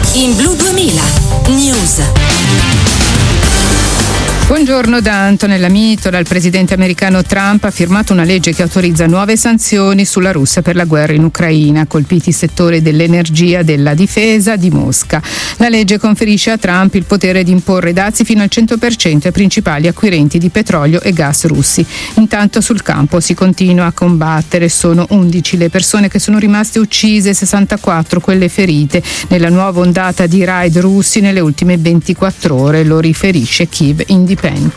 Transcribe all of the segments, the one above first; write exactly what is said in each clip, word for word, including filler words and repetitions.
In Blu duemila News. Buongiorno da Antonella Mitola. Il presidente americano Trump ha firmato una legge che autorizza nuove sanzioni sulla Russia per la guerra in Ucraina, colpiti i settori dell'energia, della difesa, di Mosca. La legge conferisce a Trump il potere di imporre dazi fino al cento per cento ai principali acquirenti di petrolio e gas russi. Intanto sul campo si continua a combattere. Sono undici le persone che sono rimaste uccise, sessantaquattro quelle ferite nella nuova ondata di raid russi nelle ultime ventiquattro ore, lo riferisce Kyiv Independent.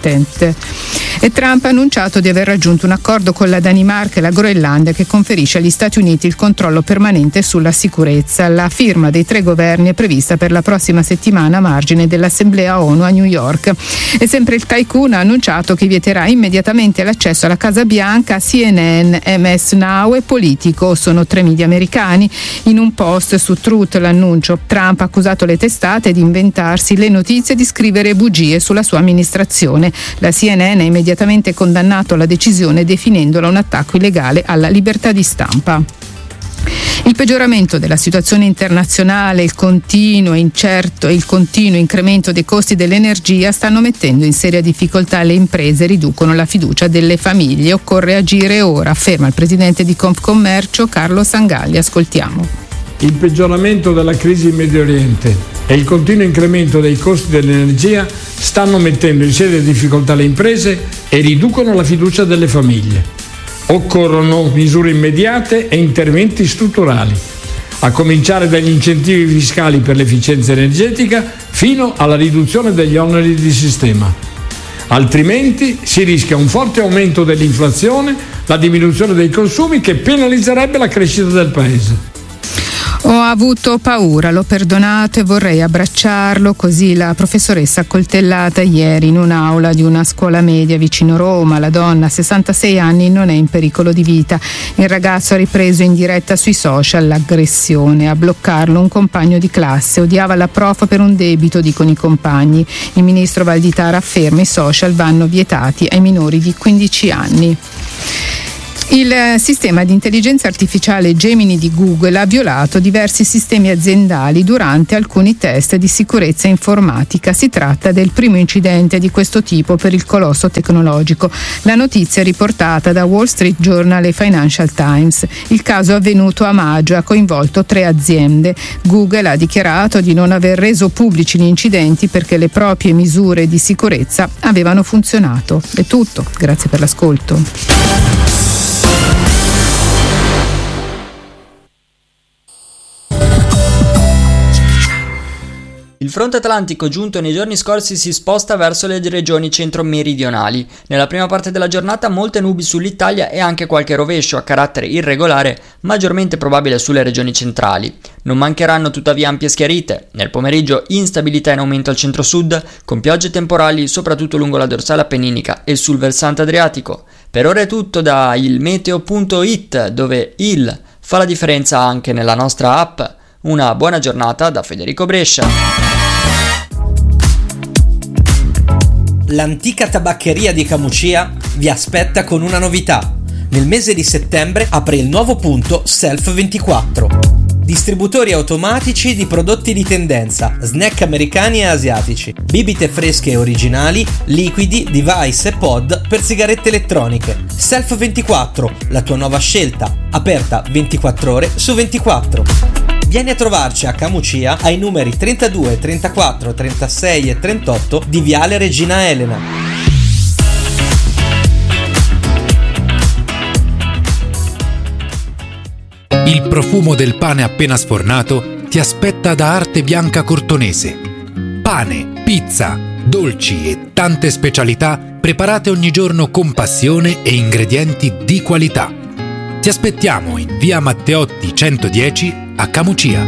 E Trump ha annunciato di aver raggiunto un accordo con la Danimarca e la Groenlandia che conferisce agli Stati Uniti il controllo permanente sulla sicurezza. La firma dei tre governi è prevista per la prossima settimana a margine dell'Assemblea ONU a New York. E sempre il tycoon ha annunciato che vieterà immediatamente l'accesso alla Casa Bianca a C N N, M S Now e Politico. Sono tre media americani. In un post su Truth l'annuncio. Trump ha accusato le testate di inventarsi le notizie e di scrivere bugie sulla sua amministrazione. La C N N ha immediatamente condannato la decisione definendola un attacco illegale alla libertà di stampa. Il peggioramento della situazione internazionale, il continuo incerto e il continuo incremento dei costi dell'energia stanno mettendo in seria difficoltà le imprese e riducono la fiducia delle famiglie. Occorre agire ora, afferma il presidente di Confcommercio Carlo Sangalli. Ascoltiamo. Il peggioramento della crisi in Medio Oriente e il continuo incremento dei costi dell'energia stanno mettendo in seria difficoltà le imprese e riducono la fiducia delle famiglie. Occorrono misure immediate e interventi strutturali, a cominciare dagli incentivi fiscali per l'efficienza energetica fino alla riduzione degli oneri di sistema. Altrimenti si rischia un forte aumento dell'inflazione, la diminuzione dei consumi che penalizzerebbe la crescita del Paese. Ho avuto paura, l'ho perdonato e vorrei abbracciarlo, così la professoressa accoltellata ieri in un'aula di una scuola media vicino Roma. La donna, sessantasei anni, non è in pericolo di vita. Il ragazzo ha ripreso in diretta sui social l'aggressione. A bloccarlo un compagno di classe. Odiava la prof per un debito, dicono i compagni. Il ministro Valditara afferma i social vanno vietati ai minori di quindici anni. Il sistema di intelligenza artificiale Gemini di Google ha violato diversi sistemi aziendali durante alcuni test di sicurezza informatica. Si tratta del primo incidente di questo tipo per il colosso tecnologico. La notizia è riportata da Wall Street Journal e Financial Times. Il caso è avvenuto a maggio e ha coinvolto tre aziende. Google ha dichiarato di non aver reso pubblici gli incidenti perché le proprie misure di sicurezza avevano funzionato. È tutto, grazie per l'ascolto. Il fronte atlantico giunto nei giorni scorsi si sposta verso le regioni centro-meridionali. Nella prima parte della giornata molte nubi sull'Italia e anche qualche rovescio a carattere irregolare, maggiormente probabile sulle regioni centrali. Non mancheranno tuttavia ampie schiarite. Nel pomeriggio instabilità in aumento al centro-sud, con piogge temporali soprattutto lungo la dorsale appenninica e sul versante adriatico. Per ora è tutto da il meteo punto it, dove il fa la differenza anche nella nostra app. Una buona giornata da Federico Brescia. L'antica tabaccheria di Camucia vi aspetta con una novità. Nel mese di settembre apre il nuovo punto Self ventiquattro. Distributori automatici di prodotti di tendenza, snack americani e asiatici, bibite fresche e originali, liquidi, device e pod per sigarette elettroniche. Self ventiquattro, la tua nuova scelta, aperta ventiquattro ore su ventiquattro. Vieni a trovarci a Camucia ai numeri trentadue, trentaquattro, trentasei e trentotto di Viale Regina Elena. Il profumo del pane appena sfornato ti aspetta da Arte Bianca Cortonese. Pane, pizza, dolci e tante specialità preparate ogni giorno con passione e ingredienti di qualità. Ti aspettiamo in via Matteotti centodieci a Camucia.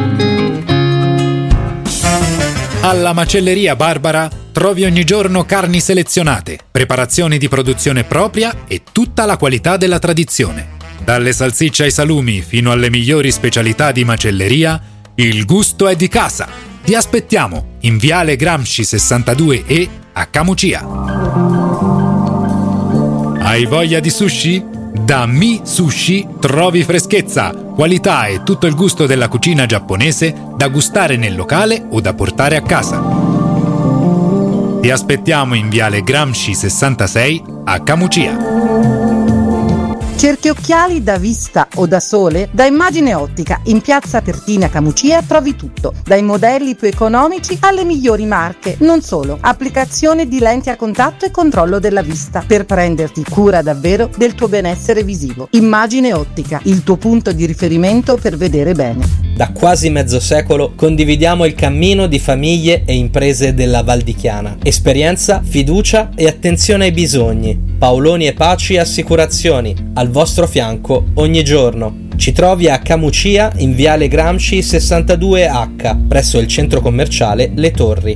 Alla macelleria Barbara trovi ogni giorno carni selezionate, preparazioni di produzione propria e tutta la qualità della tradizione. Dalle salsicce ai salumi fino alle migliori specialità di macelleria, il gusto è di casa. Ti aspettiamo in viale Gramsci sessantadue E a Camucia. Hai voglia di sushi? Da Mi Sushi trovi freschezza, qualità e tutto il gusto della cucina giapponese da gustare nel locale o da portare a casa. Ti aspettiamo in Viale Gramsci sessantasei a Camucia. Cerchi occhiali da vista o da sole? Da Immagine Ottica, in piazza Pertina Camucia trovi tutto, dai modelli più economici alle migliori marche. Non solo, applicazione di lenti a contatto e controllo della vista per prenderti cura davvero del tuo benessere visivo. Immagine Ottica, il tuo punto di riferimento per vedere bene. Da quasi mezzo secolo condividiamo il cammino di famiglie e imprese della Val di Chiana. Esperienza, fiducia e attenzione ai bisogni. Paoloni e Paci Assicurazioni, al vostro fianco ogni giorno. Ci trovi a Camucia in Viale Gramsci sessantadue acca, presso il centro commerciale Le Torri.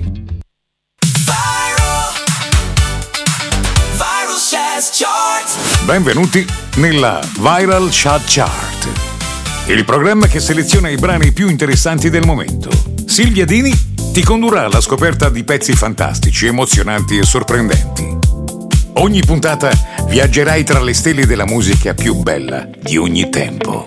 Benvenuti nella Viral Chart Chart, il programma che seleziona i brani più interessanti del momento. Silvia Dini ti condurrà alla scoperta di pezzi fantastici, emozionanti e sorprendenti. Ogni puntata viaggerai tra le stelle della musica più bella di ogni tempo.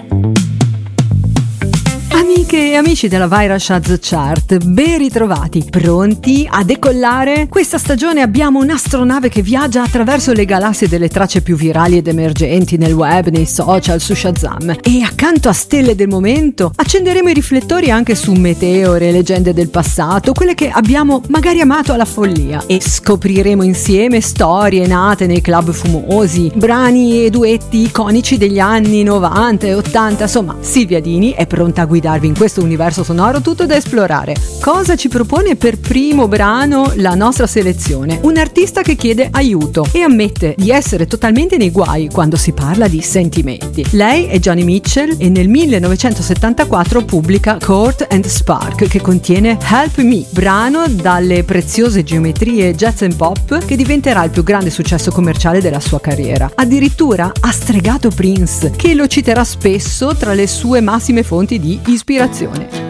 Amiche e amici della Viral Chart Chart, ben ritrovati, pronti a decollare? Questa stagione abbiamo un'astronave che viaggia attraverso le galassie delle tracce più virali ed emergenti nel web, nei social, su Shazam, e accanto a stelle del momento accenderemo i riflettori anche su meteore, leggende del passato, quelle che abbiamo magari amato alla follia, e scopriremo insieme storie nate nei club fumosi, brani e duetti iconici degli anni novanta e ottanta. Insomma, Silvia Dini è pronta a guidarvi in questo universo sonoro tutto da esplorare. Cosa ci propone per primo brano la nostra selezione? Un artista che chiede aiuto e ammette di essere totalmente nei guai quando si parla di sentimenti. Lei è Joni Mitchell e nel millenovecentosettantaquattro pubblica Court and Spark, che contiene Help Me, brano dalle preziose geometrie jazz and pop che diventerà il più grande successo commerciale della sua carriera. Addirittura ha stregato Prince, che lo citerà spesso tra le sue massime fonti di ispirazione.